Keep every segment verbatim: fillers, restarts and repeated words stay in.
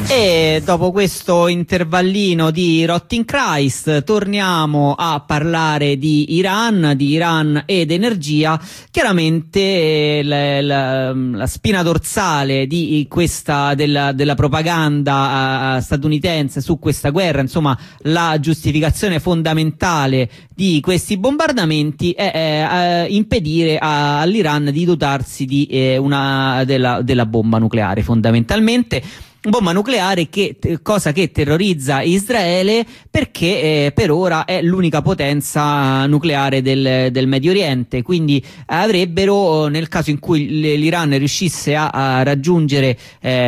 E dopo questo intervallino di Rotting Christ torniamo a parlare di Iran, di Iran ed energia. Chiaramente la, la, la spina dorsale di questa della, della propaganda uh, statunitense su questa guerra, insomma la giustificazione fondamentale di questi bombardamenti è, è uh, impedire a, all'Iran di dotarsi di eh, una della, della bomba nucleare, fondamentalmente. Bomba nucleare, che cosa che terrorizza Israele perché eh, per ora è l'unica potenza nucleare del, del Medio Oriente, quindi avrebbero, nel caso in cui l'Iran riuscisse a, a raggiungere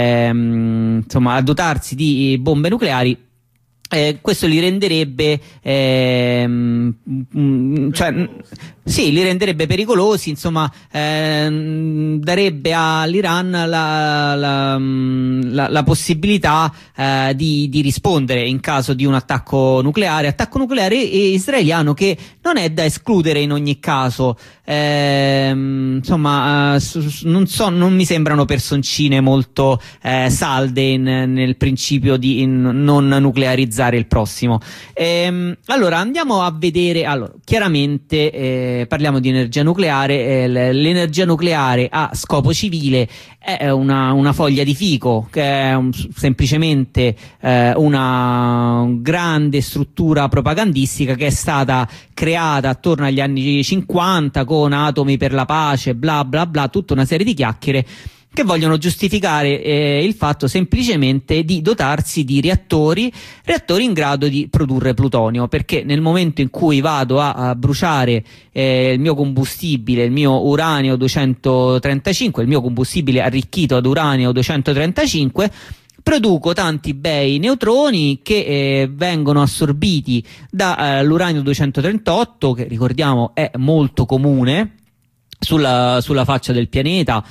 ehm, insomma a dotarsi di bombe nucleari, Eh, questo li renderebbe ehm, cioè, sì, li renderebbe pericolosi, insomma ehm, darebbe all'Iran la, la, la, la possibilità eh, di, di rispondere in caso di un attacco nucleare, attacco nucleare israeliano che non è da escludere in ogni caso. Ehm, insomma eh, non so, non mi sembrano personcine molto eh, salde in, nel principio di in non nuclearizzare il prossimo. Ehm, allora andiamo a vedere, allora, chiaramente eh, parliamo di energia nucleare. eh, l'energia nucleare a scopo civile è una, una foglia di fico, che è un, semplicemente eh, una grande struttura propagandistica che è stata creata attorno agli anni cinquanta con atomi per la pace, bla bla bla, tutta una serie di chiacchiere che vogliono giustificare eh, il fatto semplicemente di dotarsi di reattori, reattori in grado di produrre plutonio, perché nel momento in cui vado a, a bruciare eh, il mio combustibile, il mio uranio duecentotrentacinque, il mio combustibile arricchito ad uranio duecentotrentacinque, produco tanti bei neutroni che eh, vengono assorbiti dall'uranio eh, duecentotrentotto, che ricordiamo è molto comune sulla, sulla faccia del pianeta,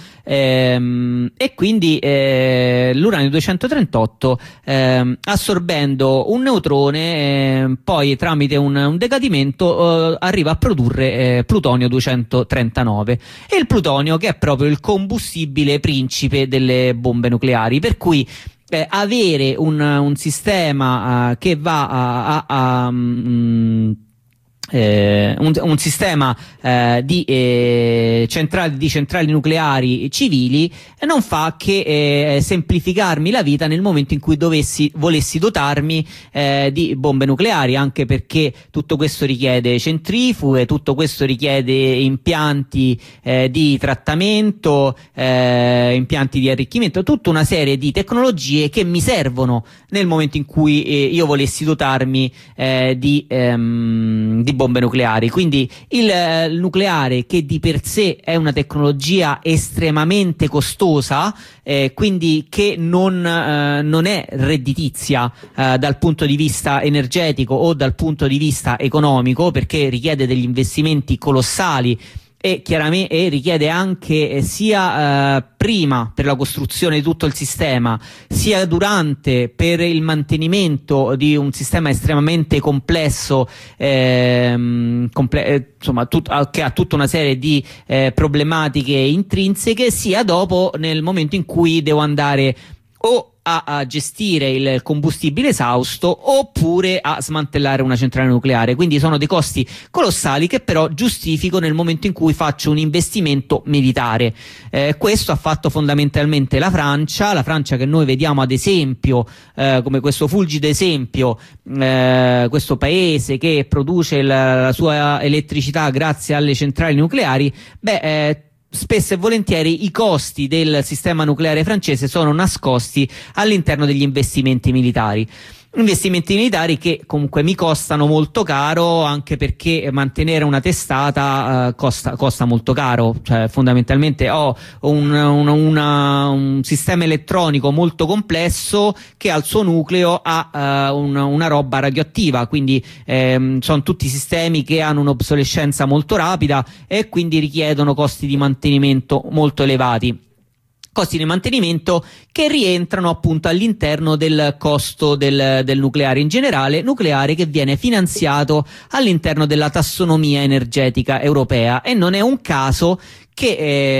ehm, e quindi eh, l'uranio duecentotrentotto ehm, assorbendo un neutrone eh, poi tramite un, un decadimento eh, arriva a produrre eh, plutonio duecentotrentanove, e il plutonio che è proprio il combustibile principe delle bombe nucleari, per cui Eh, avere un, un sistema uh, che va a, a, a um, Eh, un, un sistema eh, di, eh, centrali, di centrali nucleari civili eh, non fa che eh, semplificarmi la vita nel momento in cui dovessi, volessi dotarmi eh, di bombe nucleari, anche perché tutto questo richiede centrifughe, tutto questo richiede impianti eh, di trattamento, eh, impianti di arricchimento, tutta una serie di tecnologie che mi servono nel momento in cui eh, io volessi dotarmi eh, di, ehm, di bombe nucleari. Quindi il, eh, il nucleare, che di per sé è una tecnologia estremamente costosa, eh, quindi che non, eh, non è redditizia eh, dal punto di vista energetico o dal punto di vista economico, perché richiede degli investimenti colossali e chiaramente e richiede anche eh, sia eh, prima per la costruzione di tutto il sistema, sia durante per il mantenimento di un sistema estremamente complesso, ehm, comple eh, insomma tut che ha tutta una serie di eh, problematiche intrinseche, sia dopo nel momento in cui devo andare o a, a gestire il combustibile esausto oppure a smantellare una centrale nucleare. Quindi sono dei costi colossali che però giustifico nel momento in cui faccio un investimento militare. Eh, questo ha fatto fondamentalmente la Francia, la Francia che noi vediamo ad esempio eh, come questo fulgido esempio, eh, questo paese che produce la, la sua elettricità grazie alle centrali nucleari. Beh, eh, spesso e volentieri i costi del sistema nucleare francese sono nascosti all'interno degli investimenti militari. Investimenti militari che comunque mi costano molto caro, anche perché mantenere una testata uh, costa, costa molto caro. Cioè, fondamentalmente ho un, un, una, un sistema elettronico molto complesso che al suo nucleo ha uh, un, una roba radioattiva, quindi ehm, sono tutti sistemi che hanno un'obsolescenza molto rapida e quindi richiedono costi di mantenimento molto elevati. Costi di mantenimento che rientrano appunto all'interno del costo del, del nucleare in generale, nucleare che viene finanziato all'interno della tassonomia energetica europea, e non è un caso che eh,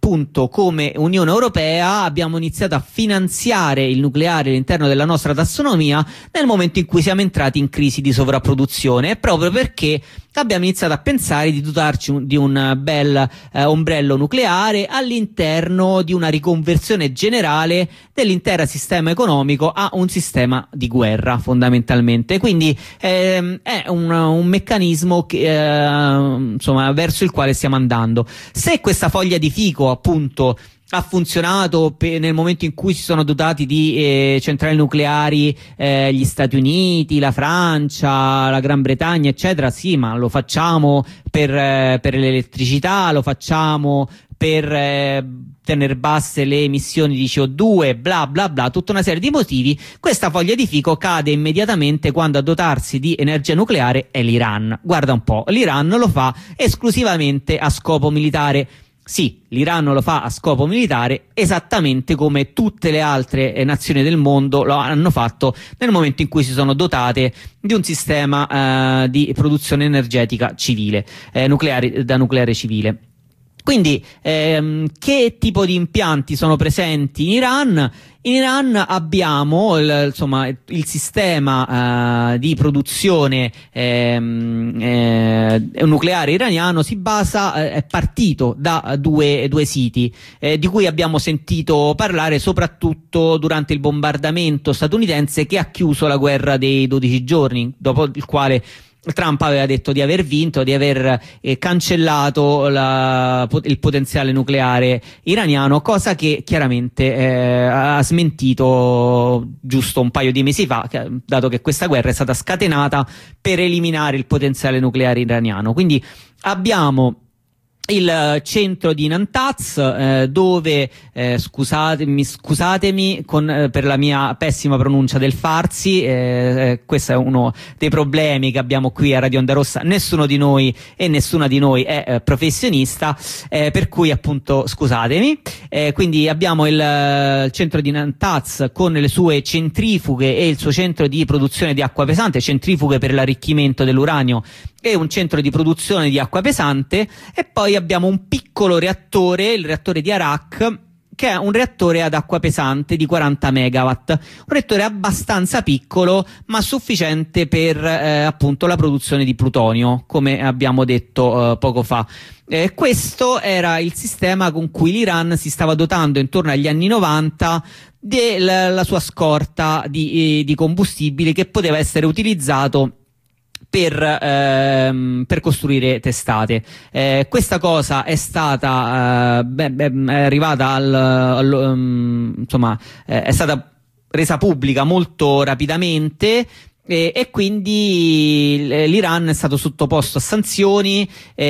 appunto come Unione Europea abbiamo iniziato a finanziare il nucleare all'interno della nostra tassonomia nel momento in cui siamo entrati in crisi di sovrapproduzione, proprio perché abbiamo iniziato a pensare di dotarci un, di un bel eh, ombrello nucleare all'interno di una riconversione generale dell'intero sistema economico a un sistema di guerra, fondamentalmente. Quindi ehm, è un, un meccanismo che, eh, insomma, verso il quale stiamo andando. Se questa foglia di fico appunto ha funzionato nel momento in cui si sono dotati di eh, centrali nucleari eh, gli Stati Uniti, la Francia, la Gran Bretagna, eccetera, sì, ma lo facciamo per, eh, per l'elettricità, lo facciamo per eh, tenere basse le emissioni di C O due, bla bla bla, tutta una serie di motivi. Questa foglia di fico cade immediatamente quando a dotarsi di energia nucleare è l'Iran. Guarda un po', l'Iran lo fa esclusivamente a scopo militare. Sì, l'Iran lo fa a scopo militare esattamente come tutte le altre eh, nazioni del mondo lo hanno fatto nel momento in cui si sono dotate di un sistema eh, di produzione energetica civile, eh, nucleare, da nucleare civile. Quindi ehm, che tipo di impianti sono presenti in Iran? In Iran abbiamo il, insomma, il sistema eh, di produzione ehm, eh, nucleare iraniano si basa, eh, è partito da due, due siti eh, di cui abbiamo sentito parlare soprattutto durante il bombardamento statunitense che ha chiuso la guerra dei dodici giorni, dopo il quale Trump aveva detto di aver vinto, di aver eh, cancellato la, il potenziale nucleare iraniano, cosa che chiaramente eh, ha smentito giusto un paio di mesi fa, che, dato che questa guerra è stata scatenata per eliminare il potenziale nucleare iraniano. Quindi abbiamo il centro di Natanz eh, dove eh, scusatemi, scusatemi con, eh, per la mia pessima pronuncia del Farsi, eh, questo è uno dei problemi che abbiamo qui a Radio Onda Rossa. Nessuno di noi e nessuna di noi è eh, professionista, eh, per cui appunto scusatemi. Eh, quindi abbiamo il, il centro di Natanz con le sue centrifughe e il suo centro di produzione di acqua pesante, centrifughe per l'arricchimento dell'uranio e un centro di produzione di acqua pesante, e poi abbiamo un piccolo reattore, il reattore di Arak, che è un reattore ad acqua pesante di quaranta megawatt, un reattore abbastanza piccolo ma sufficiente per eh, appunto la produzione di plutonio, come abbiamo detto eh, poco fa. Eh, questo era il sistema con cui l'Iran si stava dotando intorno agli anni novanta della la sua scorta di, eh, di combustibili che poteva essere utilizzato Per, ehm, per costruire testate. Eh, questa cosa è stata eh, beh, beh, è arrivata al, al um, insomma eh, è stata resa pubblica molto rapidamente. E, e quindi l'Iran è stato sottoposto a sanzioni,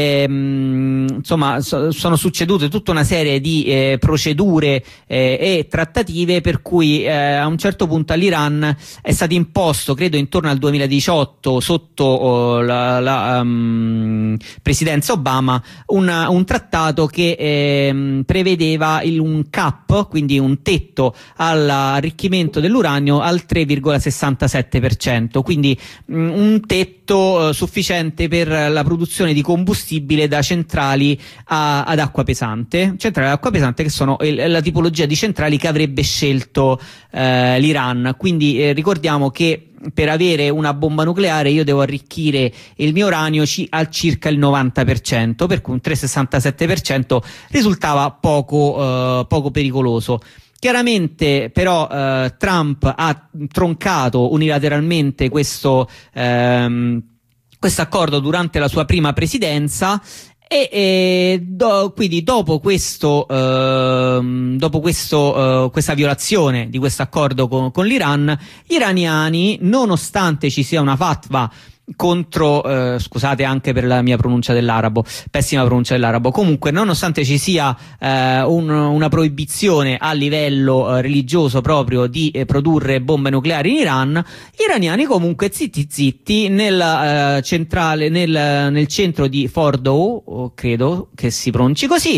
ehm, insomma so, sono succedute tutta una serie di eh, procedure eh, e trattative per cui eh, a un certo punto all'Iran è stato imposto, credo intorno al duemiladiciotto, sotto oh, la, la um, presidenza Obama, un, un trattato che eh, prevedeva il, un cap, quindi un tetto all'arricchimento dell'uranio al tre virgola sessantasette per cento. Quindi mh, un tetto eh, sufficiente per la produzione di combustibile da centrali a, ad acqua pesante, centrali ad acqua pesante che sono il, la tipologia di centrali che avrebbe scelto eh, l'Iran. Quindi eh, ricordiamo che per avere una bomba nucleare io devo arricchire il mio uranio ci, al circa il novanta per cento, per cui un tre virgola sessantasette per cento risultava poco, eh, poco pericoloso. Chiaramente però eh, Trump ha troncato unilateralmente questo ehm, questo accordo durante la sua prima presidenza e, e do, quindi dopo questo ehm, dopo questo eh, questa violazione di questo accordo con, con l'Iran, gli iraniani, nonostante ci sia una fatwa contro, eh, scusate anche per la mia pronuncia dell'arabo, pessima pronuncia dell'arabo, comunque nonostante ci sia eh, un, una proibizione a livello eh, religioso proprio di eh, produrre bombe nucleari in Iran, gli iraniani comunque zitti zitti nel eh, centrale, nel, nel centro di Fordow, credo che si pronunci così,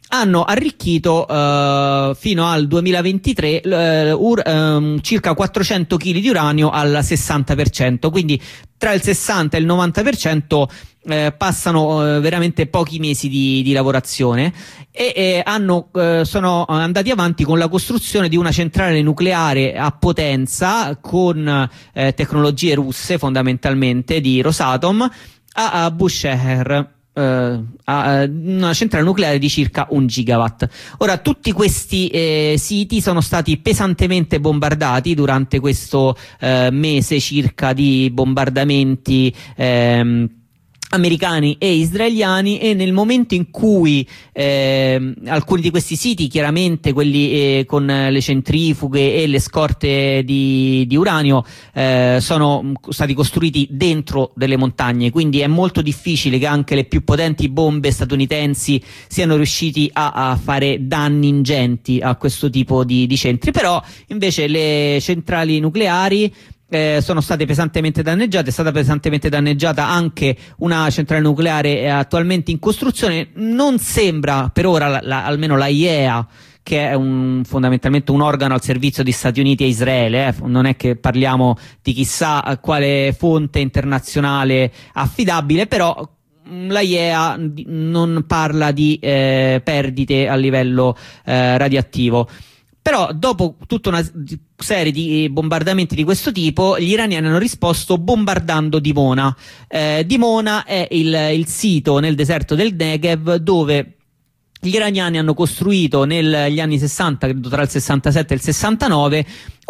hanno arricchito uh, fino al duemilaventitré uh, ur, um, circa quattrocento chili di uranio al sessanta per cento, quindi tra il sessanta e il novanta per cento eh, passano eh, veramente pochi mesi di, di lavorazione e eh, hanno, eh, sono andati avanti con la costruzione di una centrale nucleare a potenza con eh, tecnologie russe, fondamentalmente di Rosatom, a, a Bushehr. Uh, a una centrale nucleare di circa un gigawatt. Ora, tutti questi eh, siti sono stati pesantemente bombardati durante questo eh, mese circa di bombardamenti ehm, americani e israeliani, e nel momento in cui eh, alcuni di questi siti, chiaramente quelli eh, con le centrifughe e le scorte di, di uranio, eh, sono stati costruiti dentro delle montagne, quindi è molto difficile che anche le più potenti bombe statunitensi siano riusciti a, a fare danni ingenti a questo tipo di, di centri. Però invece le centrali nucleari Eh, sono state pesantemente danneggiate. È stata pesantemente danneggiata anche una centrale nucleare attualmente in costruzione. Non sembra per ora, la, la, almeno la I E A, che è un, fondamentalmente un organo al servizio di Stati Uniti e Israele, eh, non è che parliamo di chissà quale fonte internazionale affidabile, però la I E A non parla di eh, perdite a livello eh, radioattivo. Però dopo tutta una serie di bombardamenti di questo tipo, gli iraniani hanno risposto bombardando Dimona. Eh, Dimona è il, il sito nel deserto del Negev dove gli iraniani hanno costruito negli anni sessanta, credo tra il sessantasette e il sessantanove,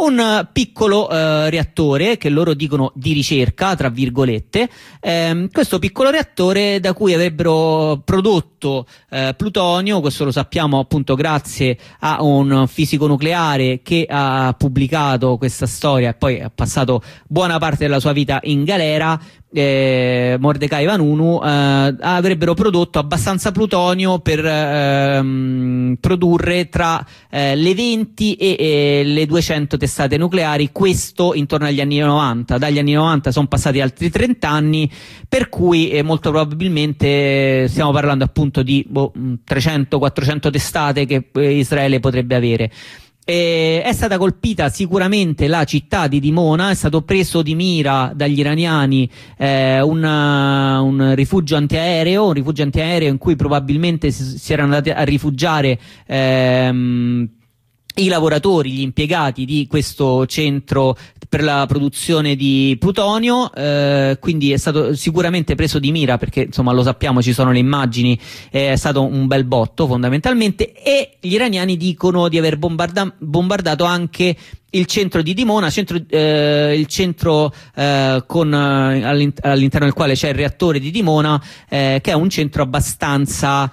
un piccolo eh, reattore che loro dicono di ricerca, tra virgolette. Eh, questo piccolo reattore da cui avrebbero prodotto eh, plutonio. Questo lo sappiamo appunto grazie a un fisico nucleare che ha pubblicato questa storia e poi ha passato buona parte della sua vita in galera. Eh, Mordecai Vanunu, eh, avrebbero prodotto abbastanza plutonio per ehm, produrre tra eh, le venti e, e le duecento testate nucleari, questo intorno agli anni novanta. Dagli anni novanta sono passati altri trenta anni, per cui eh, molto probabilmente stiamo parlando appunto di boh, trecento quattrocento testate che eh, Israele potrebbe avere. Eh, è stata colpita sicuramente la città di Dimona, è stato preso di mira dagli iraniani eh, una, un rifugio antiaereo, un rifugio antiaereo in cui probabilmente si, si erano andati a rifugiare ehm, i lavoratori, gli impiegati di questo centro per la produzione di plutonio, eh, quindi è stato sicuramente preso di mira perché insomma lo sappiamo, ci sono le immagini, eh, è stato un bel botto fondamentalmente. E gli iraniani dicono di aver bombarda bombardato anche il centro di Dimona, centro, eh, il centro eh, con eh, all'interno del quale c'è il reattore di Dimona, eh, che è un centro abbastanza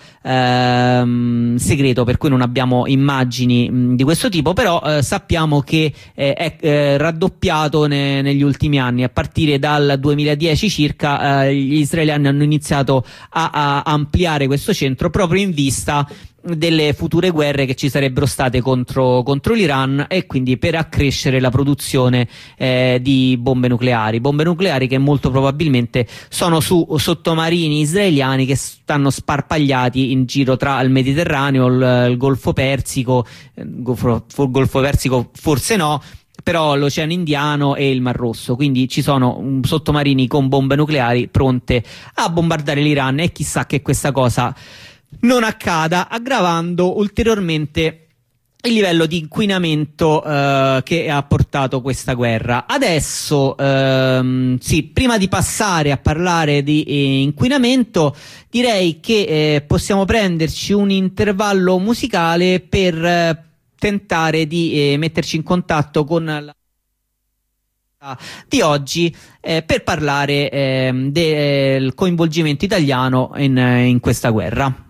ehm, segreto, per cui non abbiamo immagini mh, di questo tipo, però eh, sappiamo che eh, è eh, raddoppiato ne, negli ultimi anni. A partire dal duemiladieci circa eh, gli israeliani hanno iniziato a, a ampliare questo centro proprio in vista delle future guerre che ci sarebbero state contro, contro l'Iran, e quindi per accrescere la produzione eh, di bombe nucleari, bombe nucleari che molto probabilmente sono su sottomarini israeliani che stanno sparpagliati in giro tra il Mediterraneo, il, il Golfo Persico, il Golfo, il Golfo Persico forse no, però l'Oceano Indiano e il Mar Rosso. Quindi ci sono um, sottomarini con bombe nucleari pronte a bombardare l'Iran, e chissà che questa cosa non accada, aggravando ulteriormente il livello di inquinamento eh, che ha portato questa guerra. Adesso, ehm, sì, prima di passare a parlare di eh, inquinamento, direi che eh, possiamo prenderci un intervallo musicale per eh, tentare di eh, metterci in contatto con la di oggi eh, per parlare eh, del coinvolgimento italiano in, in questa guerra.